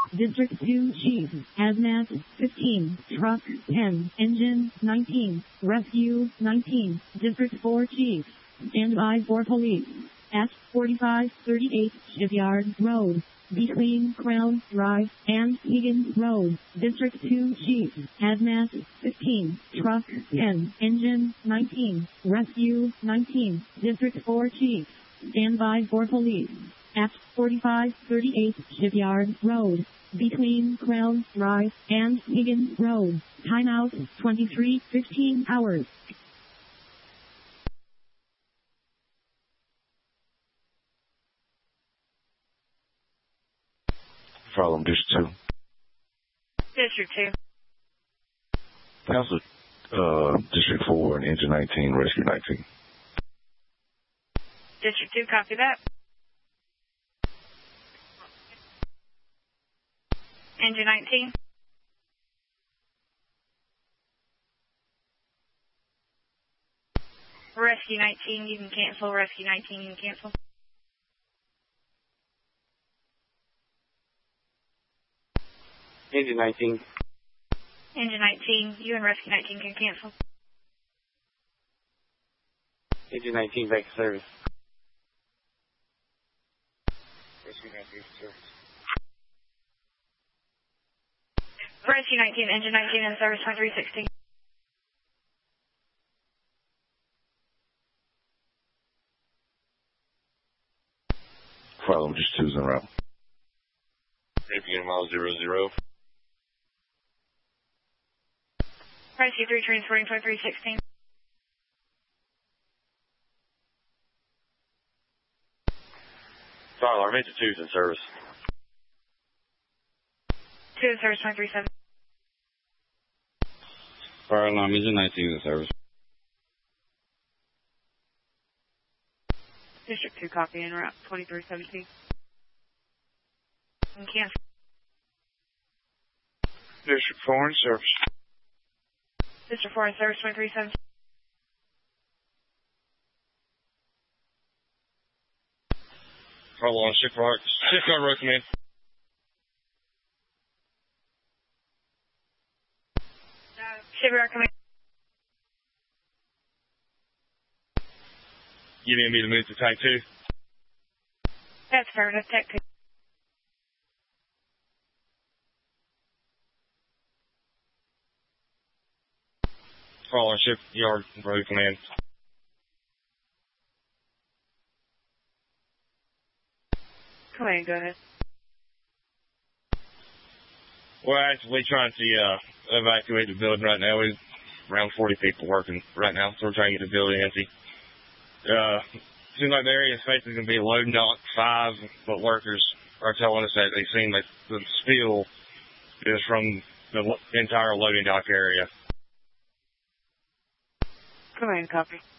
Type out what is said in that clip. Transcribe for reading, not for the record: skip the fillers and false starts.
District 2 Chief, Hazmat 15, Truck 10, Engine 19, Rescue 19, District 4 Chief, stand by for police, at 4538 Shipyard Road, between Crown Drive and Higgins Road, District 2 Chief, Hazmat 15, Truck 10, Engine 19, Rescue 19, District 4 Chief, stand by for police, at 4538 Shipyard Road, between Crown Drive and Higgins Road, timeout 23:15 hours. Problem District 2. District 2. Council, District 4 and Engine 19, Rescue 19. District 2, copy that. Engine 19. Rescue 19, you can cancel. Rescue 19, you can cancel. Engine 19. Engine 19, you and Rescue 19 can cancel. Engine 19 back to service. Rescue 19 service. Rescue 19, Engine 19 in service 2360. Problem District 2's en route. APN mile 00. Rescue 3 transporting 2316. Fire alarm, Engine 2's in service. 2 in service 237. Fire alarm, Engine 19 in service. District 2 copy en route 2317. And cancel. District 4 in service. District 4 in service 2317. Fire alarm, Shipyard Road Command. Shipyard command. You need me to move to Tank 2? That's affirmative. Tech 2. Fire alarm, Shipyard Road Command. Command, go ahead. We're actually trying to evacuate the building right now. We've around 40 people working right now, so we're trying to get the building empty. Seems like the area is basically going to be a loading dock 5, but workers are telling us that they've seen that the spill is from the entire loading dock area. Command, copy.